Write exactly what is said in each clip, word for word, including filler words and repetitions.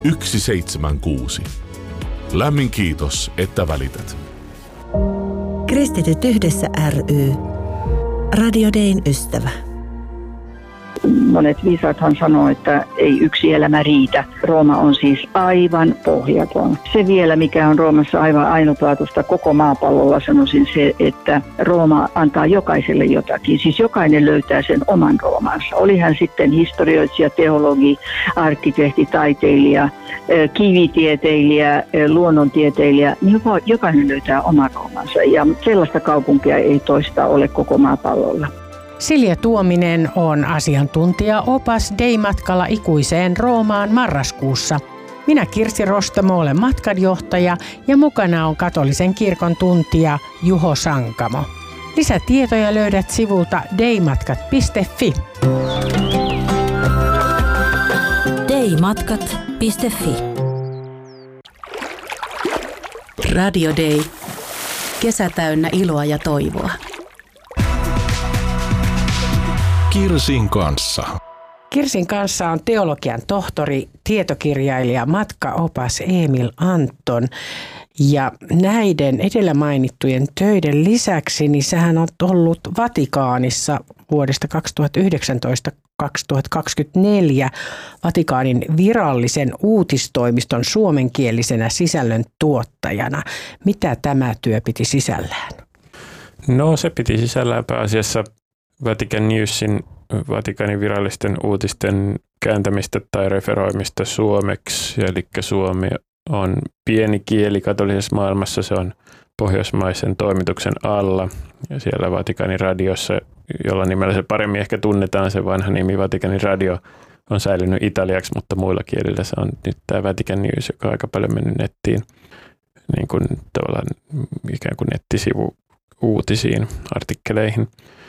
yksi seitsemän kuusi. Lämmin kiitos, että välität. Kristityt yhdessä ry. Radio Dayn ystävä. Monet viisaathan sanoo, että ei yksi elämä riitä. Rooma on siis aivan pohjaton. Se vielä, mikä on Roomassa aivan ainutlaatuista koko maapallolla, sanoisin se, että Rooma antaa jokaiselle jotakin. Siis jokainen löytää sen oman Roomansa. Oli hän sitten historioitsija, teologi, arkkitehti, taiteilija, kivitieteilijä, luonnontieteilijä, niin jokainen löytää oman Roomansa. Ja sellaista kaupunkia ei toista ole koko maapallolla. Silja Tuominen on asiantuntija-opas Day-matkalla ikuiseen Roomaan marraskuussa. Minä Kirsi Rostamo olen matkanjohtaja ja mukana on katolisen kirkon tuntija Juho Sankamo. Lisätietoja löydät sivulta daymatkat piste fi. daymatkat piste fi. Radio Day. Kesä täynnä iloa ja toivoa. Kirsin kanssa. Kirsin kanssa on teologian tohtori, tietokirjailija, matkaopas Emil Anton. Ja näiden edellä mainittujen töiden lisäksi, niin sähän on ollut Vatikaanissa vuodesta kaksituhattayhdeksäntoista kaksituhattakaksikymmentäneljä Vatikaanin virallisen uutistoimiston suomenkielisenä sisällön tuottajana. Mitä tämä työ piti sisällään? No se piti sisällään pääasiassa Vatican Newsin, Vatikanin virallisten uutisten kääntämistä tai referoimista suomeksi. Eli suomi on pieni kieli katolisessa maailmassa, se on pohjoismaisen toimituksen alla. Ja siellä Vatikanin radiossa, jolla nimellä se paremmin ehkä tunnetaan, se vanha nimi Vatikanin radio, on säilynyt italiaksi, mutta muilla kielillä se on nyt tämä Vatican News, joka on aika paljon mennyt nettiin, niin kuin tavallaan ikään kuin nettisivu uutisiin, artikkeleihin.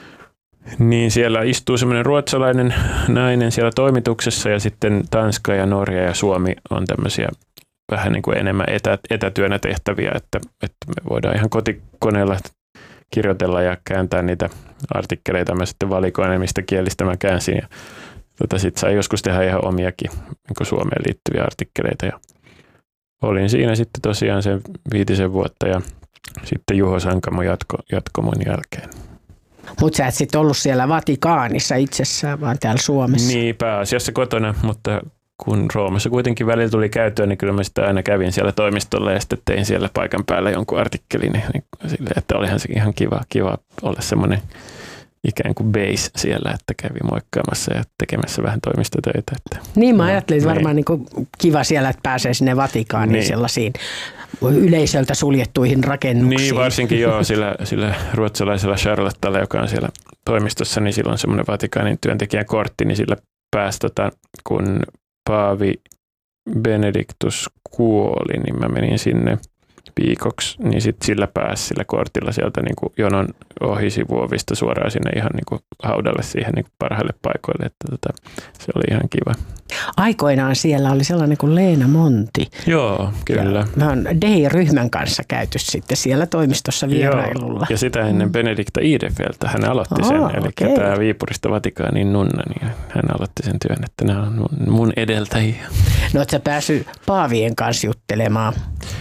Niin siellä istuu semmoinen ruotsalainen nainen siellä toimituksessa ja sitten Tanska ja Norja ja Suomi on tämmöisiä vähän niin kuin enemmän etä, etätyönä tehtäviä, että, että me voidaan ihan kotikoneella kirjoitella ja kääntää niitä artikkeleita. Mä sitten valikoin, mistä kielistä mä käänsin ja tota, sitten sai joskus tehdä ihan omiakin niin kuin Suomeen liittyviä artikkeleita ja olin siinä sitten tosiaan sen viitisen vuotta ja sitten Juho Sankamo jatko, jatko mun jälkeen. Mutta sä et sitten ollut siellä Vatikaanissa itsessään, vaan täällä Suomessa. Niin, pääasiassa kotona, mutta kun Roomassa kuitenkin välillä tuli käyttöön, niin kyllä mä sitten aina kävin siellä toimistolla ja sitten tein siellä paikan päällä jonkun artikkelin. Niin silleen, että olihan se ihan kiva, kiva olla semmoinen ikään kuin base siellä, että kävi moikkaamassa ja tekemässä vähän toimistotöitä. Että, niin, mä ajattelin, että varmaan niin kuin kiva siellä, että pääsee sinne Vatikaaniin niin. Sellaisiin yleisöltä suljettuihin rakennuksiin. Niin, varsinkin joo, sillä, sillä ruotsalaisella Charlottella, joka on siellä toimistossa, niin sillä on semmoinen Vatikaanin työntekijän kortti, niin sillä pääsi, tota, kun Paavi Benedictus kuoli, niin mä menin sinne viikoksi, niin sitten sillä pääsi sillä kortilla sieltä niin kuin jonon ohi sivuovista suoraan sinne ihan niin kuin haudalle siihen niin kuin parhaille paikoille, että tota, se oli ihan kiva. Aikoinaan siellä oli sellainen kuin Leena Monti. Joo, kyllä. Ja mä oon Day-ryhmän kanssa käyty sitten siellä toimistossa vierailulla. Joo, ja sitä ennen mm. Benedikta Ihdefeldt, hän aloitti sen, oh, eli okay. Tämä Viipurista Vatikaanin nunna, niin hän aloitti sen työn, että nämä on mun edeltäjiä. No oot sä päässyt paavien kanssa juttelemaan?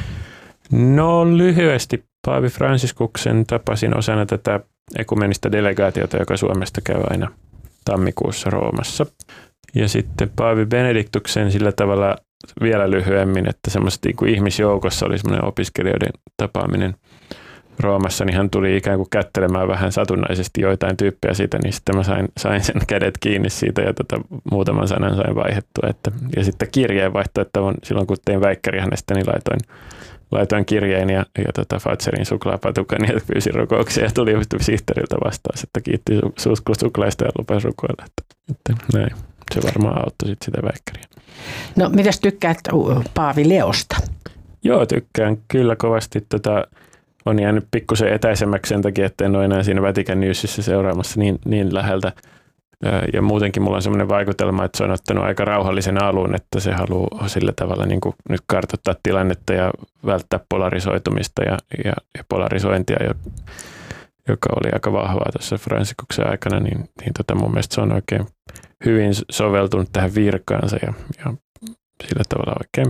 No lyhyesti Paavi Fransiskuksen tapasin osana tätä ekumenista delegaatiota, joka Suomesta käy aina tammikuussa Roomassa. Ja sitten Paavi Benediktuksen sillä tavalla vielä lyhyemmin, että semmoista niin kuin ihmisjoukossa oli semmoinen opiskelijoiden tapaaminen Roomassa, niin hän tuli ikään kuin kättelemään vähän satunnaisesti joitain tyyppejä siitä, niin sitten mä sain, sain sen kädet kiinni siitä ja tota, muutaman sanan sain vaihdettua. Että, ja sitten kirjeenvaihto, että on, silloin kun tein väikkäri hänestä, niin laitoin Laitoin kirjeen ja, ja tota Fatserin suklaapatukan ja pyysin rukouksia ja tuli sihteeriltä vastaus, että kiitti su- su- suklaista ja lupasi rukoilla. Että, että näin. Se varmaan auttoi sit sitä väikkäriä. No mitäs tykkäät Paavi Leosta? Joo, tykkään kyllä kovasti. Tota, on jäänyt pikkusen etäisemmäksi sen takia, että en ole enää siinä Vatican Newsissa seuraamassa niin, niin läheltä. Ja muutenkin mulla on semmoinen vaikutelma, että se on ottanut aika rauhallisen alun, että se haluaa sillä tavalla niin kuin nyt kartoittaa tilannetta ja välttää polarisoitumista ja, ja, ja polarisointia, joka oli aika vahvaa tuossa Fransikuksen aikana, niin, niin tota mun mielestä se on oikein hyvin soveltunut tähän virkaansa ja, ja sillä tavalla oikein